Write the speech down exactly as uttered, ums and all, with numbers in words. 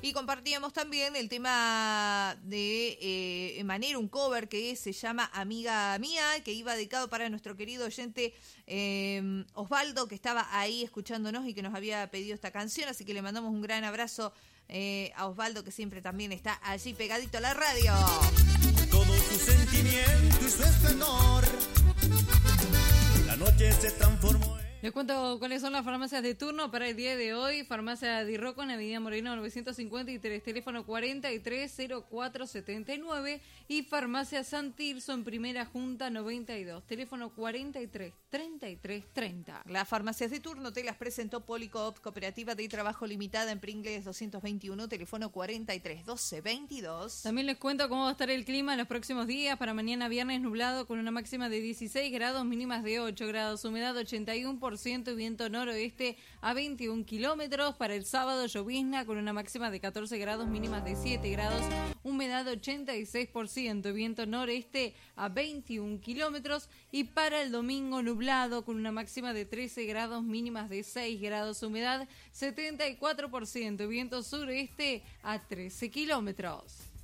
Y compartíamos también el tema de eh, Manera, un cover que se llama Amiga Mía, que iba dedicado para nuestro querido oyente eh, Osvaldo, que estaba ahí escuchándonos y que nos había pedido esta canción, así que le mandamos un gran abrazo eh, a Osvaldo, que siempre también está allí pegadito a la radio. Todo su sentimiento y su esplendor, la noche se transformó en... Les cuento cuáles son las farmacias de turno para el día de hoy. Farmacia Di Rocco en Avenida Moreno novecientos cincuenta y tres, teléfono cuarenta y tres cero cuatro setenta y nueve. Y Farmacia San Tirso en Primera Junta noventa y dos, teléfono cuarenta y tres treinta y tres treinta. Las farmacias de turno te las presentó Policoop, Cooperativa de Trabajo Limitada en Pringles doscientos veintiuno, teléfono cuarenta y tres doce veintidós. También les cuento cómo va a estar el clima en los próximos días. Para mañana viernes nublado con una máxima de dieciséis grados, mínimas de ocho grados, humedad ochenta y uno por ciento y viento noroeste a veintiún kilómetros. Para el sábado llovizna con una máxima de catorce grados, mínimas de siete grados, humedad ochenta y seis por ciento, viento noreste a veintiún kilómetros. Y para el domingo nublado con una máxima de trece grados, mínimas de seis grados, humedad setenta y cuatro por ciento, viento sureste a trece kilómetros.